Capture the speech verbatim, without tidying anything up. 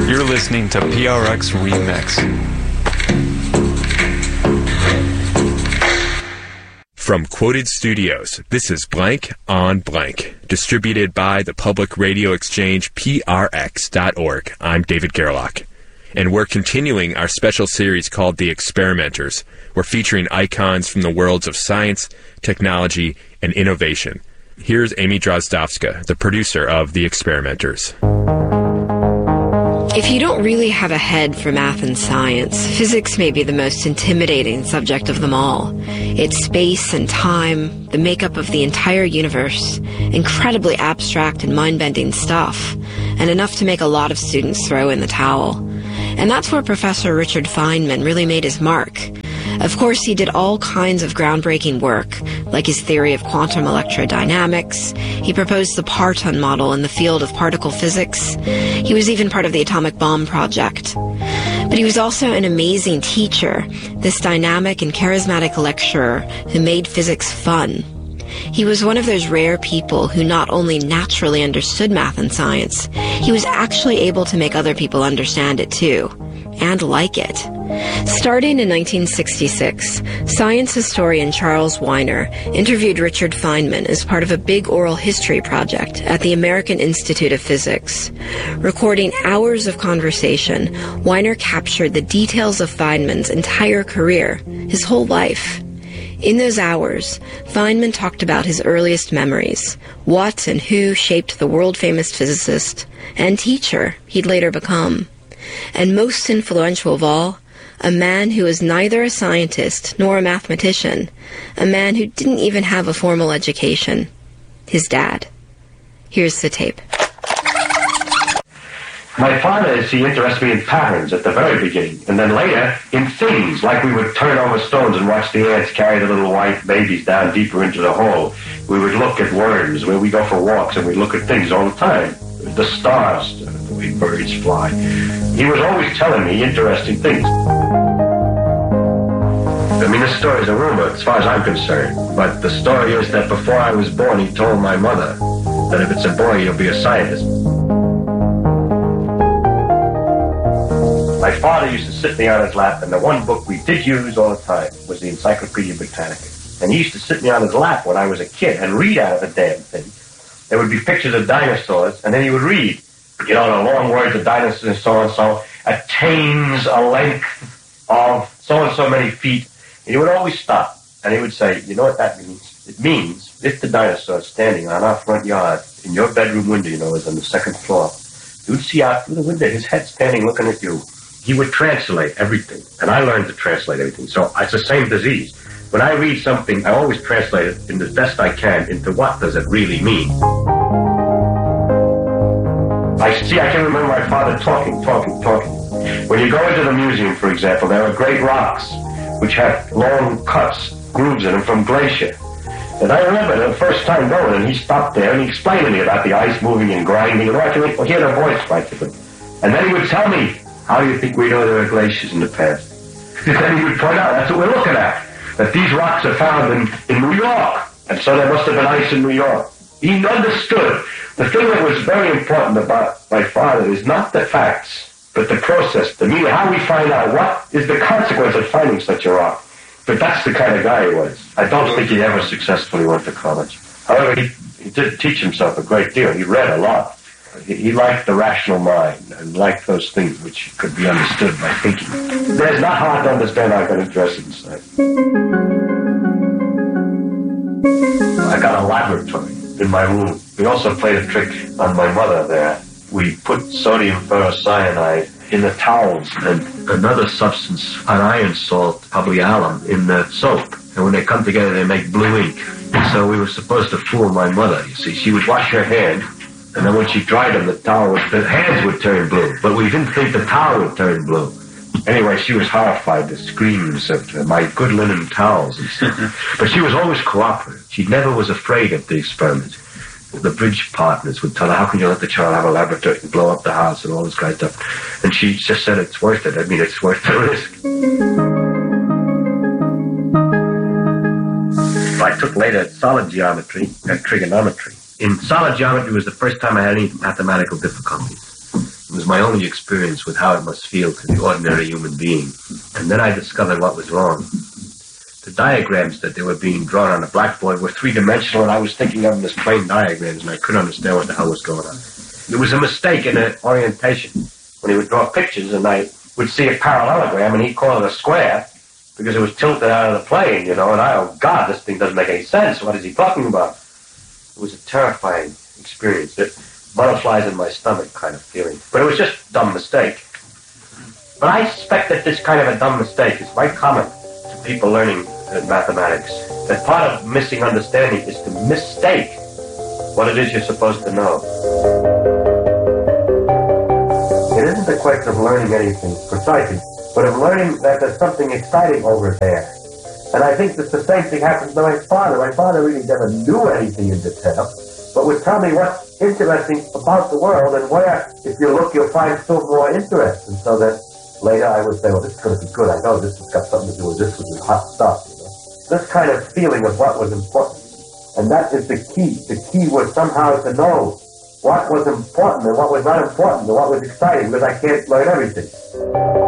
You're listening to P R X Remix. From Quoted Studios, this is Blank on Blank, distributed by the Public Radio Exchange, P R X dot org. I'm David Gerlach, and we're continuing our special series called The Experimenters. We're featuring icons from the worlds of science, technology, and innovation. Here's Amy Drozdowska, the producer of The Experimenters. If you don't really have a head for math and science, physics may be the most intimidating subject of them all. It's space and time, the makeup of the entire universe, incredibly abstract and mind-bending stuff, and enough to make a lot of students throw in the towel. And that's where Professor Richard Feynman really made his mark. Of course, he did all kinds of groundbreaking work, like his theory of quantum electrodynamics. He proposed the parton model in the field of particle physics. He was even part of the atomic bomb project. But he was also an amazing teacher, this dynamic and charismatic lecturer who made physics fun. He was one of those rare people who not only naturally understood math and science, he was actually able to make other people understand it too, and like it. Starting in nineteen sixty-six, science historian Charles Weiner interviewed Richard Feynman as part of a big oral history project at the American Institute of Physics. Recording hours of conversation, Weiner captured the details of Feynman's entire career, his whole life. In those hours, Feynman talked about his earliest memories, what and who shaped the world-famous physicist and teacher he'd later become. And most influential of all, a man who was neither a scientist nor a mathematician, a man who didn't even have a formal education, his dad. Here's the tape. My father, he interested me in patterns at the very beginning, and then later in things, like we would turn over stones and watch the ants carry the little white babies down deeper into the hole. We would look at worms, where we go for walks, and we'd look at things all the time. The stars, the way birds fly. He was always telling me interesting things. I mean, this story is a rumor, as far as I'm concerned, but the story is that before I was born, he told my mother that if it's a boy, he'll be a scientist. My father used to sit me on his lap, and the one book we did use all the time was the Encyclopedia Britannica. And he used to sit me on his lap when I was a kid and read out of the damn thing. There would be pictures of dinosaurs, and then he would read, you know, the long words of dinosaurs and so-and-so attains a length of so-and-so many feet. And he would always stop, and he would say, you know what that means? It means if the dinosaur is standing on our front yard, in your bedroom window, you know, is on the second floor, you would see out through the window his head standing looking at you. He would translate everything, and I learned to translate everything. So it's the same disease. When I read something, I always translate it in the best I can into what does it really mean. I see, I can remember my father talking, talking, talking. When you go into the museum, for example, there are great rocks which have long cuts, grooves in them from glacier. And I remember the first time going, and he stopped there and he explained to me about the ice moving and grinding and I could hear the voice practically. And then he would tell me, how do you think we know there were glaciers in the past? And then he would point out, that's what we're looking at, that these rocks are found in, in New York. And so there must have been ice in New York. He understood. The thing that was very important about my father is not the facts, but the process, the meaning, how we find out what is the consequence of finding such a rock. But that's the kind of guy he was. I don't think he ever successfully went to college. However, he, he did teach himself a great deal. He read a lot. He, he liked the rational mind and liked those things which could be understood by thinking. There's not hard to understand how I got interested in science. I got a laboratory in my room. We also played a trick on my mother there. We put sodium ferrocyanide in the towels and another substance, an iron salt, probably alum, in the soap. And when they come together, they make blue ink. And so we were supposed to fool my mother, you see. She would wash her hand, and then when she dried them, the towel would, the hands would turn blue. But we didn't think the towel would turn blue. Anyway, she was horrified, the screams of my good linen towels and stuff. But she was always cooperative. She never was afraid of the experiments. The bridge partners would tell her, how can you let the child have a laboratory and blow up the house and all this kind of stuff? And she just said, it's worth it. I mean, it's worth the risk. I took later solid geometry and trigonometry. In solid geometry was the first time I had any mathematical difficulties. It was my only experience with how it must feel to the ordinary human being. And then I discovered what was wrong. The diagrams that they were being drawn on the blackboard were three-dimensional, and I was thinking of them as plain diagrams, and I couldn't understand what the hell was going on. There was a mistake in the orientation. When he would draw pictures, and I would see a parallelogram, and he'd call it a square, because it was tilted out of the plane, you know, and I, oh, God, this thing doesn't make any sense. What is he talking about? It was a terrifying experience. It, butterflies in my stomach kind of feeling. But it was just a dumb mistake. But I suspect that this kind of a dumb mistake is quite common to people learning uh, mathematics. That part of missing understanding is to mistake what it is you're supposed to know. It isn't a question of learning anything precisely, but of learning that there's something exciting over there. And I think that the same thing happens to my father. My father really never knew anything in detail, but would tell me what's interesting about the world, and where, if you look, you'll find still more interest. And so that later I would say, well, this is going to be good. I know this has got something to do with this, which is hot stuff, you know. This kind of feeling of what was important. And that is the key. The key was somehow to know what was important and what was not important and what was exciting, because I can't learn everything.